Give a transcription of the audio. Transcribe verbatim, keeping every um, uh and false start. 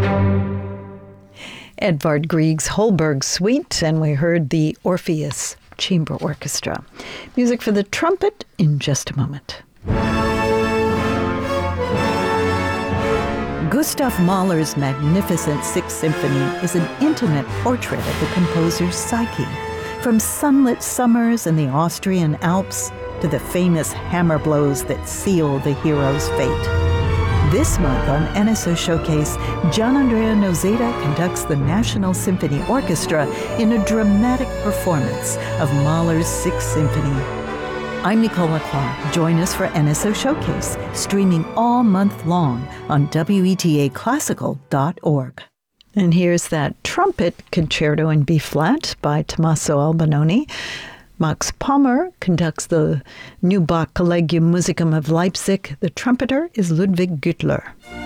Edvard Grieg's Holberg Suite, and we heard the Orpheus Chamber Orchestra. Music for the trumpet in just a moment. Gustav Mahler's magnificent Sixth Symphony is an intimate portrait of the composer's psyche, from sunlit summers in the Austrian Alps to the famous hammer blows that seal the hero's fate. This month on N S O Showcase, Gianandrea Noseda conducts the National Symphony Orchestra in a dramatic performance of Mahler's Sixth Symphony. I'm Nicole Lacroix. Join us for N S O Showcase, streaming all month long on W E T A classical dot org. And here's that trumpet concerto in B-flat by Tommaso Albinoni. Max Pommer conducts the new Bach Collegium Musicum of Leipzig. The trumpeter is Ludwig Güttler.